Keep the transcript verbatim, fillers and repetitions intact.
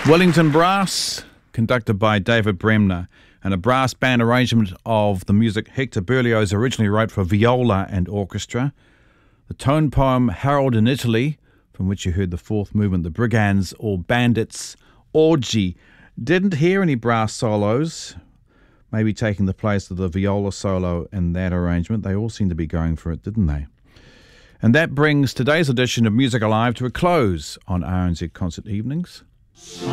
Wellington Brass, conducted by David Bremner, and a brass band arrangement of the music Hector Berlioz originally wrote for viola and orchestra. The tone poem Harold in Italy, from which you heard the fourth movement, The Brigands or Bandits Orgy. Didn't hear any brass solos, maybe taking the place of the viola solo in that arrangement. They all seem to be going for it, didn't they? And that brings today's edition of Music Alive to a close on R N Z Concert Evenings.